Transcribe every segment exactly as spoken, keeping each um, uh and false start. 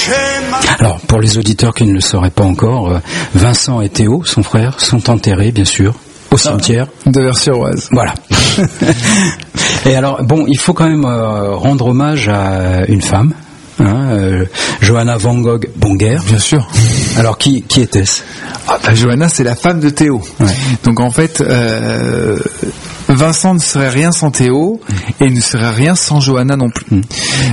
Alors, pour les auditeurs qui ne le sauraient pas encore, Vincent et Théo, son frère, sont enterrés, bien sûr, au cimetière de Vers-sur-Oise. Voilà. Et alors, bon, il faut quand même euh, rendre hommage à une femme, hein, euh, Johanna Van Gogh Bonger. Bien sûr. Alors, qui, qui était-ce? Ah, bah, Johanna, c'est la femme de Théo. Ouais. Donc en fait, euh, Vincent ne serait rien sans Théo et il ne serait rien sans Johanna non plus. Mm.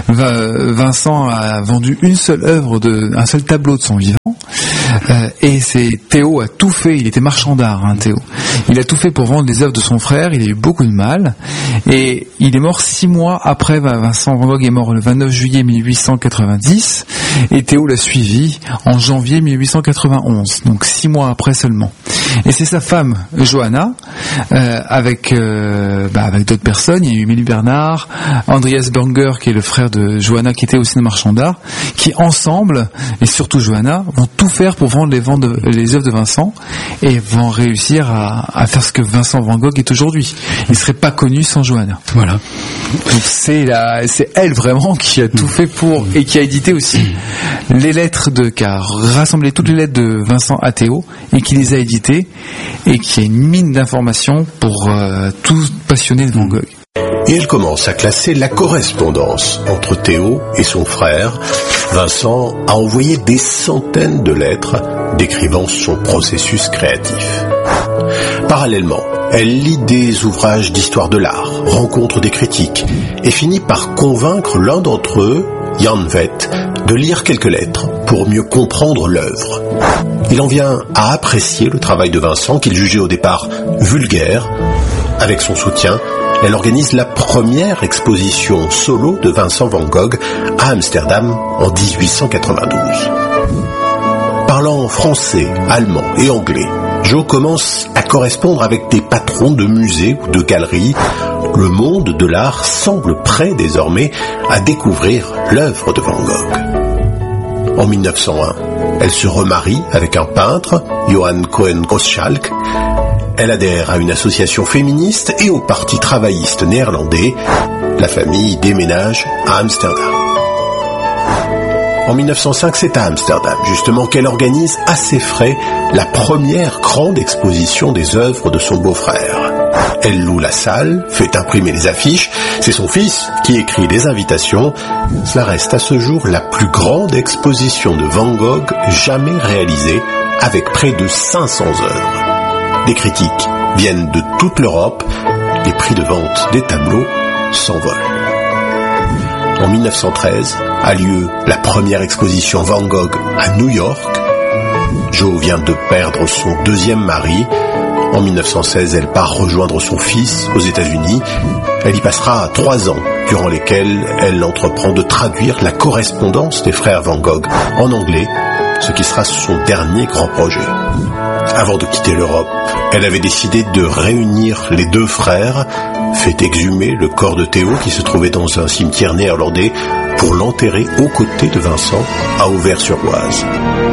Vincent a vendu une seule œuvre, de, un seul tableau de son vivant. Euh, et c'est Théo a tout fait, il était marchand d'art, hein, Théo. Il a tout fait pour vendre les œuvres de son frère, il a eu beaucoup de mal, et il est mort six mois après. Vincent Van Gogh est mort le vingt-neuf juillet mille huit cent quatre-vingt-dix, et Théo l'a suivi en janvier mille huit cent quatre-vingt-onze, donc six mois après seulement. Et c'est sa femme, Johanna, euh, avec, euh, bah, avec d'autres personnes. Il y a eu Émile Bernard, Andreas Bonger, qui est le frère de Johanna, qui était aussi un marchand d'art, qui ensemble, et surtout Johanna, vont tout faire pour vendre les, vendre les œuvres de Vincent, et vont réussir à, à faire ce que Vincent Van Gogh est aujourd'hui. Il ne serait pas connu sans Johanna. Voilà. Donc c'est, la, c'est elle vraiment qui a tout fait pour, et qui a édité aussi les lettres de, qui a rassemblé toutes les lettres de Vincent à Théo, et qui les a éditées, et qui a une mine d'informations pour euh, tout passionné de Van Gogh. Et elle commence à classer la correspondance entre Théo et son frère. Vincent a envoyé des centaines de lettres décrivant son processus créatif. Parallèlement, elle lit des ouvrages d'histoire de l'art, rencontre des critiques et finit par convaincre l'un d'entre eux, Jan Vett, de lire quelques lettres pour mieux comprendre l'œuvre. Il en vient à apprécier le travail de Vincent qu'il jugeait au départ vulgaire. Avec son soutien, elle organise la première exposition solo de Vincent Van Gogh à Amsterdam en dix-huit cent quatre-vingt-douze. Parlant français, allemand et anglais, Joe commence à correspondre avec des patrons de musées ou de galeries. Le monde de l'art semble prêt désormais à découvrir l'œuvre de Van Gogh. En mille neuf cent un, elle se remarie avec un peintre, Johan Cohen-Gottschalk. Elle adhère à une association féministe et au parti travailliste néerlandais. La famille déménage à Amsterdam. En mille neuf cent cinq, c'est à Amsterdam, justement, qu'elle organise à ses frais la première grande exposition des œuvres de son beau-frère. Elle loue la salle, fait imprimer les affiches, c'est son fils qui écrit les invitations. Cela reste à ce jour la plus grande exposition de Van Gogh jamais réalisée, avec près de cinq cents œuvres. Les critiques viennent de toute l'Europe, les prix de vente des tableaux s'envolent. En mille neuf cent treize a lieu la première exposition Van Gogh à New York. Jo vient de perdre son deuxième mari. En mille neuf cent seize, elle part rejoindre son fils aux États-Unis. Elle y passera trois ans, durant lesquels elle entreprend de traduire la correspondance des frères Van Gogh en anglais, ce qui sera son dernier grand projet. Avant de quitter l'Europe, elle avait décidé de réunir les deux frères, fait exhumer le corps de Théo qui se trouvait dans un cimetière néerlandais pour l'enterrer aux côtés de Vincent à Auvers-sur-Oise.